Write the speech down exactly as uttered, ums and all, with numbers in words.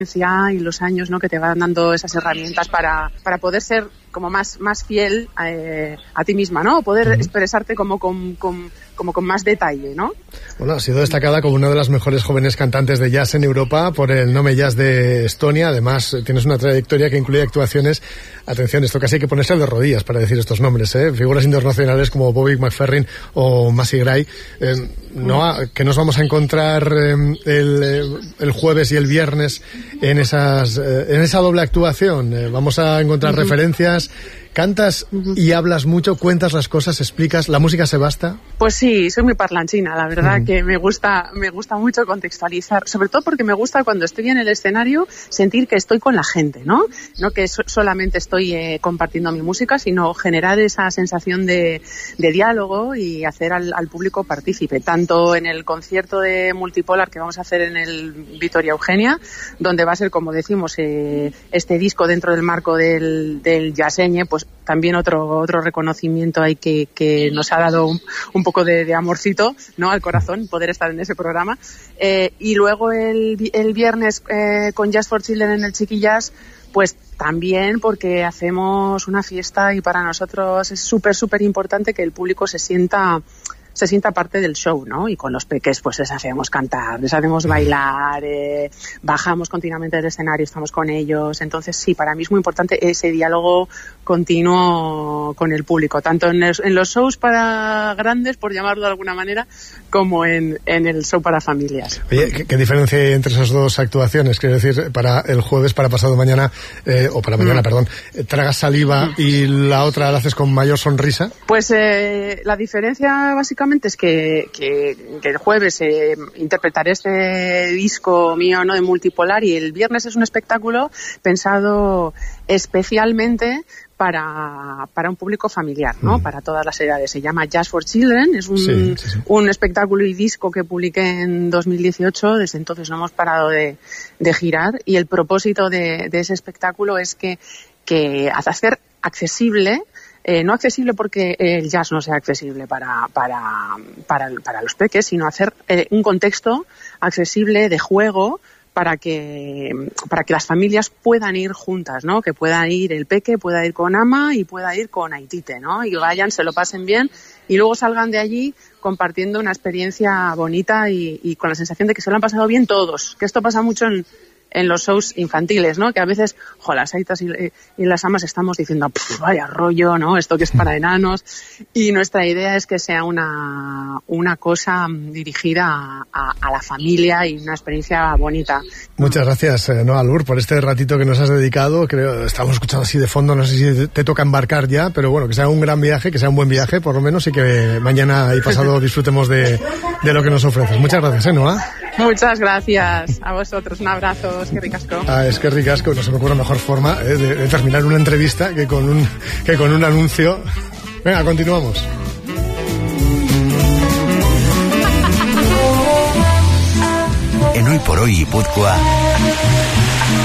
y los años, ¿no?, que te van dando esas herramientas para, para poder ser como más, más fiel eh, a ti misma, ¿no? Poder uh-huh. expresarte como con, con, como con más detalle, ¿no? Bueno, ha sido destacada como una de las mejores jóvenes cantantes de jazz en Europa por el Nome Jazz de Estonia. Además, tienes una trayectoria que incluye actuaciones, atención, esto casi hay que ponerse de rodillas para decir estos nombres, ¿eh? Figuras internacionales como Bobby McFerrin o Macy Gray. Eh, no, que nos vamos a encontrar eh, el, el jueves y el viernes en esas eh, en esa doble actuación. Eh, vamos a encontrar uh-huh. referencias. ¿Cantas y hablas mucho, cuentas las cosas, explicas, la música se basta? Pues sí, soy muy parlanchina, la verdad uh-huh. que me gusta, me gusta mucho contextualizar, sobre todo porque me gusta cuando estoy en el escenario sentir que estoy con la gente, ¿no? No que so- solamente estoy eh, compartiendo mi música, sino generar esa sensación de, de diálogo y hacer al, al público partícipe, tanto en el concierto de Multipolar que vamos a hacer en el Vitoria Eugenia, donde va a ser, como decimos, eh, este disco dentro del marco del, del Jazzeñe, pues también otro otro reconocimiento ahí que, que nos ha dado un, un poco de, de amorcito, ¿no?, al corazón poder estar en ese programa. Eh, y luego el, el viernes eh, con Jazz for Children en el Chiquillas, pues también porque hacemos una fiesta y para nosotros es súper, súper importante que el público se sienta se sienta parte del show, ¿no? Y con los peques pues les hacemos cantar, les hacemos bailar, eh, bajamos continuamente del escenario, estamos con ellos. Entonces sí, para mí es muy importante ese diálogo continuo con el público, tanto en, el, en los shows para grandes, por llamarlo de alguna manera, como en, en el show para familias. Oye, ¿qué, qué diferencia hay entre esas dos actuaciones? Quiero decir, para el jueves, para pasado mañana, eh, o para mañana, mm. perdón, ¿tragas saliva mm. y la otra la haces con mayor sonrisa? Pues eh, la diferencia básicamente es que, que, que el jueves eh, interpretaré este disco mío, ¿no?, de Multipolar, y el viernes es un espectáculo pensado especialmente para, para un público familiar, ¿no? Mm. Para todas las edades. Se llama Jazz for Children, es un, sí, sí, sí. un espectáculo y disco que publiqué en dos mil dieciocho, desde entonces no hemos parado de, de girar, y el propósito de, de ese espectáculo es que, que hacer accesible, Eh, no accesible porque el jazz no sea accesible para para para, para los peques, sino hacer eh, un contexto accesible de juego para que para que las familias puedan ir juntas, ¿no? Que pueda ir el peque, pueda ir con ama y pueda ir con Aitite, ¿no? Y vayan, se lo pasen bien y luego salgan de allí compartiendo una experiencia bonita y, y con la sensación de que se lo han pasado bien todos. Que esto pasa mucho en en los shows infantiles, ¿no? Que a veces, jo, las aitas y, y las amas estamos diciendo, vaya rollo, ¿no? Esto que es para enanos. Y nuestra idea es que sea una, una cosa dirigida a, a, a la familia y una experiencia bonita. Muchas gracias, eh, Noa Lur, por este ratito que nos has dedicado. Creo, estamos escuchando así de fondo, no sé si te toca embarcar ya, pero bueno, que sea un gran viaje, que sea un buen viaje, por lo menos, y que mañana y pasado disfrutemos de, de lo que nos ofreces. Muchas gracias, ¿eh, Noa? Muchas gracias a vosotros. Un abrazo. Es que ricasco. Ah, es que ricasco. No se me ocurre mejor forma eh, de, de terminar una entrevista que con un que con un anuncio. Venga, continuamos. En Hoy por Hoy Guipúzcoa,